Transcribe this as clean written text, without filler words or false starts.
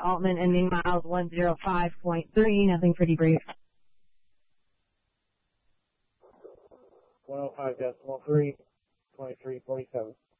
Altman ending miles 105.3, nothing for debrief. 105.3, 2347.